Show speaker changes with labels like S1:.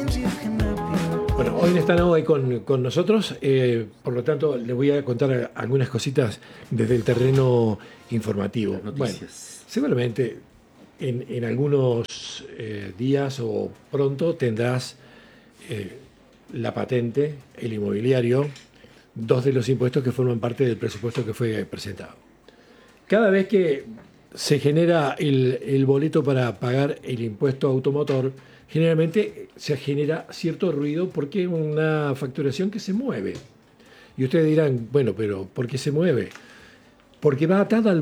S1: Bueno, hoy no están hoy con nosotros, por lo tanto les voy a contar algunas cositas desde el terreno informativo.
S2: Las
S1: Bueno,
S2: noticias.
S1: seguramente en algunos días o pronto tendrás la patente, el inmobiliario, dos de los impuestos que forman parte del presupuesto que fue presentado. Cada vez que se genera el boleto para pagar el impuesto automotor, generalmente se genera cierto ruido porque es una facturación que se mueve. Y ustedes dirán, bueno, pero ¿por qué se mueve? Porque va atada al